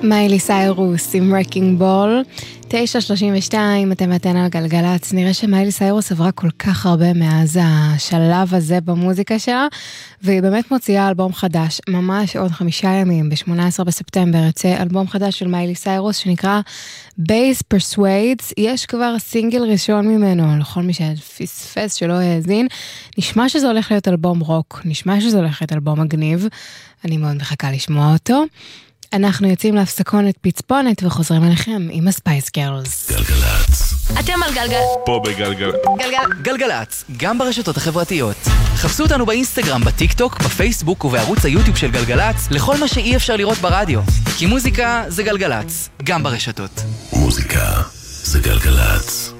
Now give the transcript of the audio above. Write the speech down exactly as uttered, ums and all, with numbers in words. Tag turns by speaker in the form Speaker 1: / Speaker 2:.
Speaker 1: מיילי סיירוס עם רקינג בול, תשע שלושים ושתיים, אתם מתן על גלגלץ. נראה שמיילי סיירוס עברה כל כך הרבה מאז השלב הזה במוזיקה שלה, והיא באמת מוציאה אלבום חדש, ממש עוד חמישה ימים, ב-שמונה עשרה בספטמבר, יוצא אלבום חדש של מיילי סיירוס, שנקרא Bass Persuades. יש כבר סינגל ראשון ממנו, לכל מי שפספס שלא האזין. נשמע שזה הולך להיות אלבום רוק, נשמע שזה הולך להיות אלבום מגניב, אני מאוד מחכה לשמוע אותו. אנחנו יוצאים להפסקונת פצפונת וחוזרים אליכם עם הספייס גרלס.
Speaker 2: גלגלץ.
Speaker 3: אתם על גלגל.
Speaker 2: פה בגלגל.
Speaker 3: גלגל.
Speaker 4: גלגלץ, גם ברשתות החברתיות. חפשו אותנו באינסטגרם, בטיק טוק, בפייסבוק ובערוץ היוטיוב של גלגלץ, לכל מה שאי אפשר לראות ברדיו. כי מוזיקה זה גלגלץ, גם ברשתות.
Speaker 2: מוזיקה זה גלגלץ.